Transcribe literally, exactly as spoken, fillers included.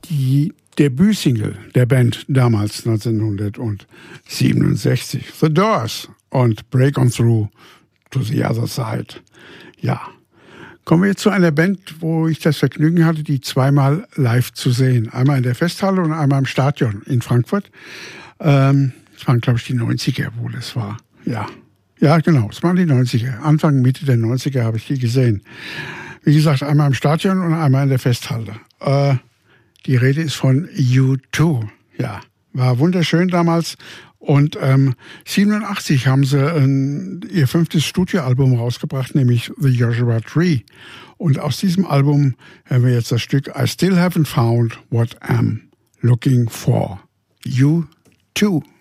die Debütsingle der Band damals neunzehnhundertsiebenundsechzig. The Doors und Break On Through to the Other Side. Ja. Kommen wir jetzt zu einer Band, wo ich das Vergnügen hatte, die zweimal live zu sehen. Einmal in der Festhalle und einmal im Stadion in Frankfurt. Ähm, das waren, glaube ich, die neunziger, wo das war. Ja, ja, genau, es waren die neunziger. Anfang, Mitte der neunziger habe ich die gesehen. Wie gesagt, einmal im Stadion und einmal in der Festhalle. Äh, die Rede ist von U zwei. Ja, war wunderschön damals. Und ähm, siebenundachtzig haben sie ein, ihr fünftes Studioalbum rausgebracht, nämlich The Joshua Tree. Und aus diesem Album hören wir jetzt das Stück I Still Haven't Found What I'm Looking For. U zwei.